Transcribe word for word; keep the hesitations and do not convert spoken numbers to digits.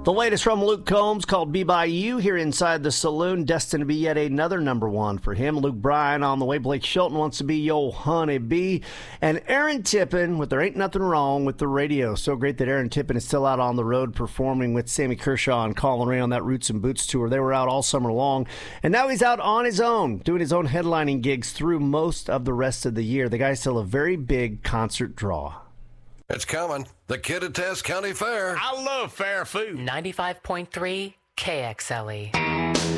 The latest from Luke Combs, called Be By You, here inside the saloon, destined to be yet another number one for him. Luke Bryan on the way. Blake Shelton wants to be Yo Honey Bee. And Aaron Tippin with There Ain't Nothing Wrong with the Radio. So great that Aaron Tippin is still out on the road performing with Sammy Kershaw and Colin Ray on that Roots and Boots tour. They were out all summer long. And now he's out on his own, doing his own headlining gigs through most of the rest of the year. The guy's still a very big concert draw. It's coming. The Kittitas County Fair. I love fair food. ninety-five point three K X L E.